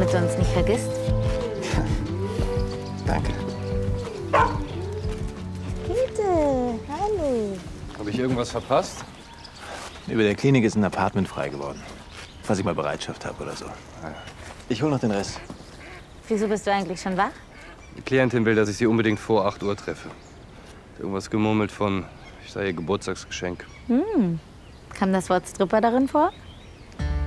damit du uns nicht vergisst. Danke. Bitte, hallo. Habe ich irgendwas verpasst? Über der Klinik ist ein Apartment frei geworden. Falls ich mal Bereitschaft habe oder so. Ich hole noch den Rest. Wieso bist du eigentlich schon wach? Die Klientin will, dass ich sie unbedingt vor 8 Uhr treffe. Irgendwas gemurmelt von, ich sei ihr Geburtstagsgeschenk. Kam das Wort Stripper darin vor?